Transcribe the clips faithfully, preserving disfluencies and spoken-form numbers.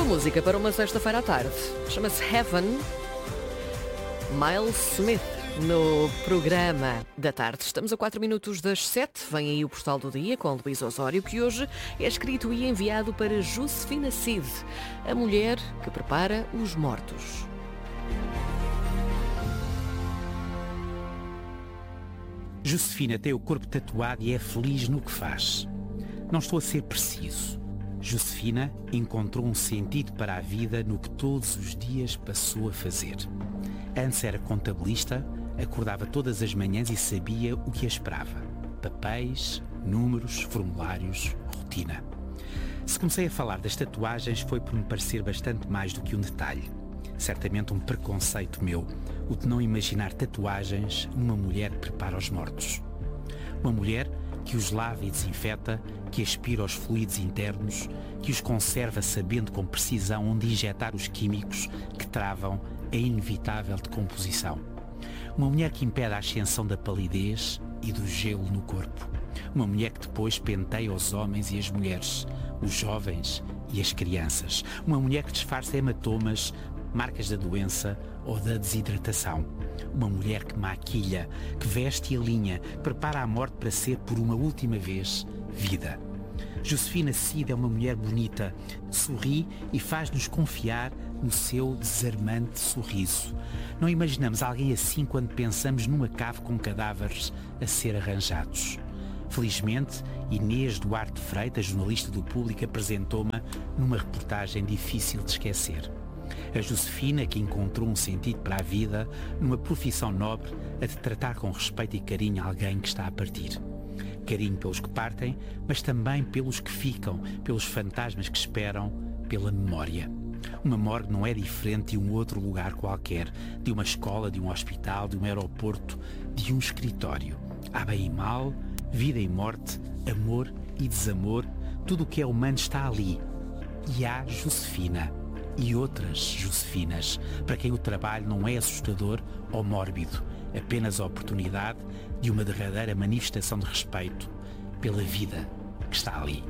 Boa música para uma sexta-feira à tarde. Chama-se Heaven. Miles Smith no programa da tarde. Estamos a quatro minutos das sete. Vem aí o Postal do Dia com Luís Osório, que hoje é escrito e enviado para Josefina Cid, a mulher que prepara os mortos. Josefina tem o corpo tatuado e é feliz no que faz. Não estou a ser preciso. Josefina encontrou um sentido para a vida no que todos os dias passou a fazer. Antes era contabilista, acordava todas as manhãs e sabia o que a esperava. Papéis, números, formulários, rotina. Se comecei a falar das tatuagens foi por me parecer bastante mais do que um detalhe. Certamente um preconceito meu, o de não imaginar tatuagens numa mulher que prepara os mortos. Uma mulher que os lava e desinfeta, que aspira os fluidos internos, que os conserva sabendo com precisão onde injetar os químicos que travam a inevitável decomposição. Uma mulher que impede a ascensão da palidez e do gelo no corpo. Uma mulher que depois penteia os homens e as mulheres, os jovens e as crianças. Uma mulher que disfarça hematomas, marcas da doença ou da desidratação. Uma mulher que maquilha, que veste e alinha, prepara a morte para ser por uma última vez vida. Josefina Cid é uma mulher bonita, sorri e faz-nos confiar no seu desarmante sorriso. Não imaginamos alguém assim quando pensamos numa cave com cadáveres a ser arranjados. Felizmente, Inês Duarte Freitas, jornalista do Público, apresentou-me numa reportagem difícil de esquecer. A Josefina, que encontrou um sentido para a vida numa profissão nobre, a de tratar com respeito e carinho alguém que está a partir. Carinho pelos que partem, mas também pelos que ficam, pelos fantasmas que esperam, pela memória. Uma morgue não é diferente de um outro lugar qualquer, de uma escola, de um hospital, de um aeroporto, de um escritório. Há bem e mal, vida e morte, amor e desamor, tudo o que é humano está ali. E há Josefina. E outras Josefinas, para quem o trabalho não é assustador ou mórbido, apenas a oportunidade de uma derradeira manifestação de respeito pela vida que está ali.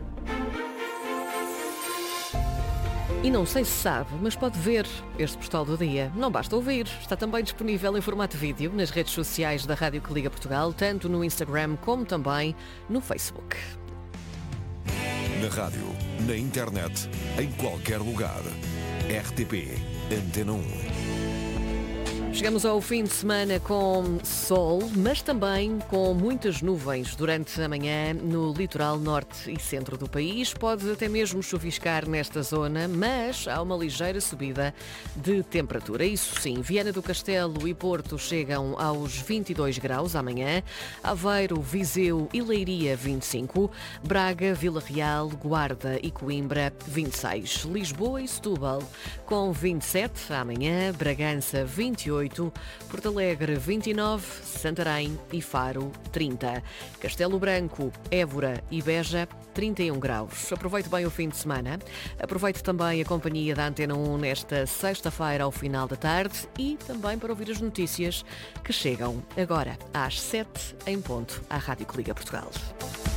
E não sei se sabe, mas pode ver este Postal do Dia. Não basta ouvir, está também disponível em formato vídeo nas redes sociais da Rádio que Liga Portugal, tanto no Instagram como também no Facebook. Na rádio, na internet, em qualquer lugar. R T P Antena um. Chegamos ao fim de semana com sol, mas também com muitas nuvens durante a manhã no litoral norte e centro do país. Pode até mesmo chuviscar nesta zona, mas há uma ligeira subida de temperatura. Isso sim, Viana do Castelo e Porto chegam aos vinte e dois graus amanhã, Aveiro, Viseu e Leiria vinte e cinco, Braga, Vila Real, Guarda e Coimbra vinte e seis, Lisboa e Setúbal com vinte e sete amanhã, Bragança vinte e oito, Porto Alegre vinte e nove, Santarém e Faro trinta, Castelo Branco, Évora e Beja trinta e um graus. Aproveite bem o fim de semana, aproveite também a companhia da Antena um nesta sexta-feira ao final da tarde e também para ouvir as notícias que chegam agora às sete em ponto à Rádio que Liga Portugal.